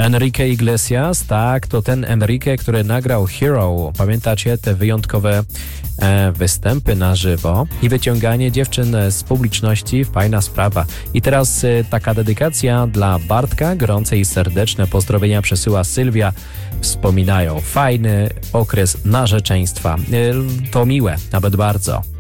Enrique Iglesias, tak, to ten Enrique, który nagrał Hero. Pamiętacie te wyjątkowe występy na żywo i wyciąganie dziewczyn z publiczności? Fajna sprawa. I teraz taka dedykacja dla Bartka. Gorące i serdeczne pozdrowienia przesyła Sylwia. Wspominają fajny okres narzeczeństwa. To miłe, nawet bardzo.